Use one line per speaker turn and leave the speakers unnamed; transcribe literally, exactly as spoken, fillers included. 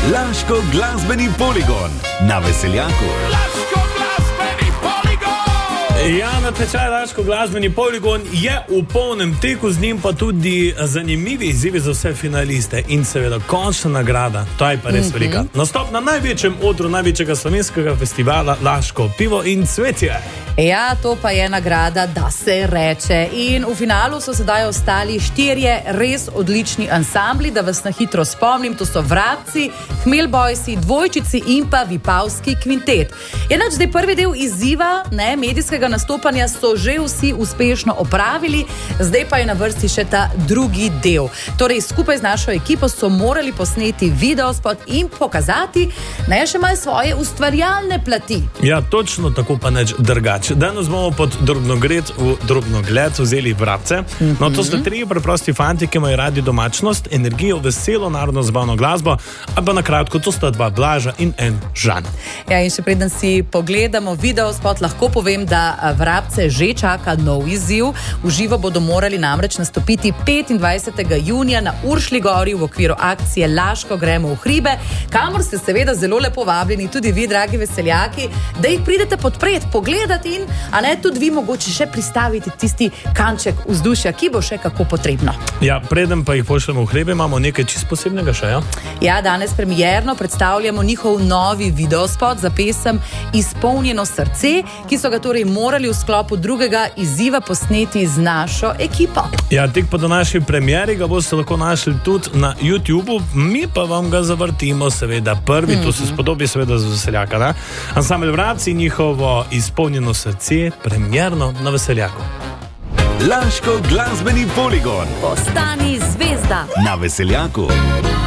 Laško glasbeni poligon na Veseljaku.
Ja, natečaj Laško glasbeni poligon je v polnem teku, z njim pa tudi zanimivi izzivi za vse finaliste in seveda končna nagrada, to je pa res mm-hmm. velika. Nastop na največjem odru največjega slovenskega festivala Laško pivo in cvetje.
Ja, to pa je nagrada, da se reče. In v finalu so sedaj ostali štirje res odlični ansambli, da vas na hitro spomnim, to so Vrabci, Hmelbojsi, Dvojčici in pa Vipavski kvintet. Enač zdaj prvi del izziva, ne, medijskega nastopanja so že vsi uspešno opravili, zdaj pa je na vrsti še ta drugi del. Torej, skupaj z našo ekipo so morali posneti videospot in pokazati, ne, še malo svoje ustvarjalne plati.
Ja, točno tako pa neč drgač. Danes bomo pod drobnogled v drobnogled vzeli Vrabce. Mm-hmm. No, to so tri preprosti fanti, ki imajo radi domačnost, energijo, veselo, narodno zabavno glasbo, a pa na kratko, to sta dva Blaža in en Žan.
Ja, in še preden si pogledamo videospot, lahko povem, da Vrabce že čaka nov izziv. V živo bodo morali namreč nastopiti petindvajsetega junija na Uršlji gori v okviru akcije Laško gremo v hribe, kamor ste seveda zelo lepo vabljeni, tudi vi, dragi veseljaki, da jih pridete podpreti, pogledati in, a ne, tudi vi mogoče še pristaviti tisti kanček vzdušja, ki bo še kako potrebno.
Ja, preden pa jih pošljemo v hrebe, imamo nekaj čist posebnega še, ja?
Ja, danes premierno predstavljamo njihov novi videospot za pesem Izpolnjeno srce, ki so ga torej morali v sklopu drugega izziva posneti z našo ekipo.
Ja, tik po današnji premieri ga boste lahko našli tudi na YouTubeu, mi pa vam ga zavrtimo seveda prvi, mm-hmm. to se spodobi seveda z Veseljaka, ne? Ansambel Vrabci in njihovo Izpolnjeno srce, premierno na Veseljaku.
Laško glasbeni poligon.
Postani zvezda
Na Veseljaku.